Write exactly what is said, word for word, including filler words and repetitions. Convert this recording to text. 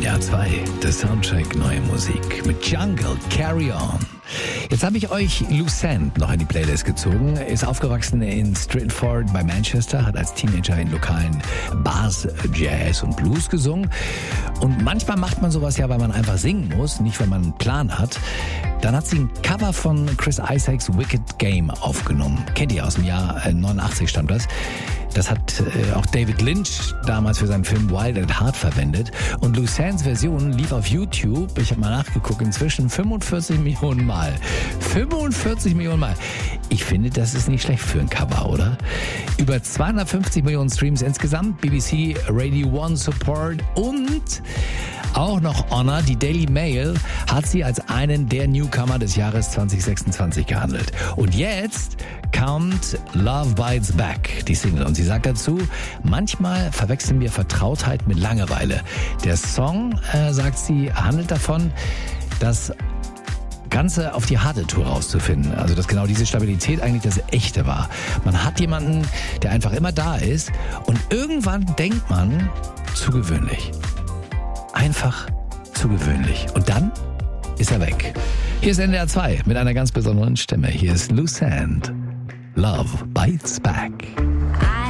N D R zwei, der Soundtrack Neue Musik mit Jungle, Carry On. Jetzt habe ich euch Lucent noch in die Playlist gezogen. Er ist aufgewachsen in Stratford bei Manchester, hat als Teenager in lokalen Bars Jazz und Blues gesungen. Und manchmal macht man sowas ja, weil man einfach singen muss, nicht weil man einen Plan hat. Dann hat sie ein Cover von Chris Isaacs Wicked Game aufgenommen. Kennt ihr, aus dem Jahr neunundachtzig stammt das. Das hat äh, auch David Lynch damals für seinen Film Wild at Heart verwendet. Und Lucents Version lief auf YouTube, ich habe mal nachgeguckt, inzwischen fünfundvierzig Millionen Mal. fünfundvierzig Millionen Mal. Ich finde, das ist nicht schlecht für ein Cover, oder? Über zweihundertfünfzig Millionen Streams insgesamt, B B C Radio One Support und auch noch Honor, die Daily Mail, hat sie als einen der Newcomer des Jahres zwanzig sechsundzwanzig gehandelt. Und jetzt kommt Love Bites Back, die Single. Und sie sagt dazu, manchmal verwechseln wir Vertrautheit mit Langeweile. Der Song, äh, sagt sie, handelt davon, dass Ganze auf die harte Tour rauszufinden. Also, dass genau diese Stabilität eigentlich das Echte war. Man hat jemanden, der einfach immer da ist und irgendwann denkt man, zu gewöhnlich. Einfach zu gewöhnlich. Und dann ist er weg. Hier ist N D R zwei mit einer ganz besonderen Stimme. Hier ist Lucent. Love Bites Back.